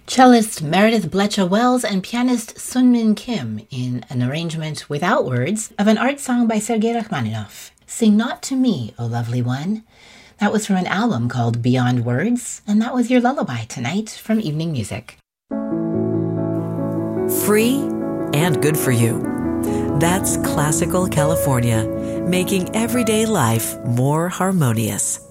Cellist Meredith Blecha Wells and pianist Sunmin Kim in an arrangement without words of an art song by Sergei Rachmaninoff. Sing Not to Me, O Lovely One. That was from an album called Beyond Words, and that was your lullaby tonight from Evening Music. Free and good for you. That's Classical California, making everyday life more harmonious.